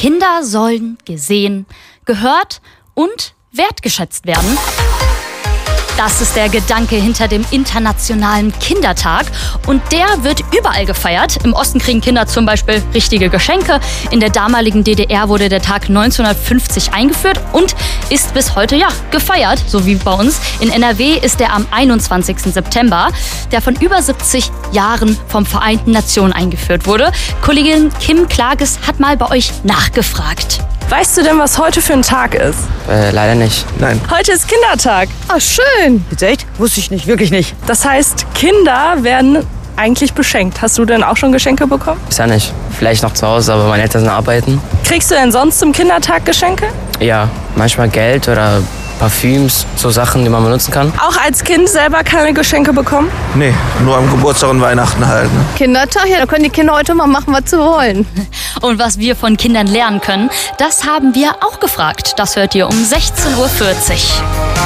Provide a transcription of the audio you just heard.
Kinder sollen gesehen, gehört und wertgeschätzt werden. Das ist der Gedanke hinter dem Internationalen Kindertag und der wird überall gefeiert. Im Osten kriegen Kinder zum Beispiel richtige Geschenke. In der damaligen DDR wurde der Tag 1950 eingeführt und ist bis heute gefeiert, so wie bei uns. In NRW ist er am 21. September, der von über 70 Jahren vom Vereinten Nationen eingeführt wurde. Kollegin Kim Klages hat mal bei euch nachgefragt. Weißt du denn, was heute für ein Tag ist? Leider nicht. Nein. Heute ist Kindertag. Ah, schön. Jetzt echt? Wusste ich nicht, wirklich nicht. Das heißt, Kinder werden eigentlich beschenkt. Hast du denn auch schon Geschenke bekommen? Ist ja nicht. Vielleicht noch zu Hause, aber meine Eltern sind arbeiten. Kriegst du denn sonst zum Kindertag Geschenke? Ja, manchmal Geld oder Parfüms, so Sachen, die man benutzen kann. Auch als Kind selber keine Geschenke bekommen? Nee, nur am Geburtstag und Weihnachten halt. Ne? Kindertag, ja, da können die Kinder heute mal machen, was sie wollen. Und was wir von Kindern lernen können, das haben wir auch gefragt. Das hört ihr um 16:40 Uhr.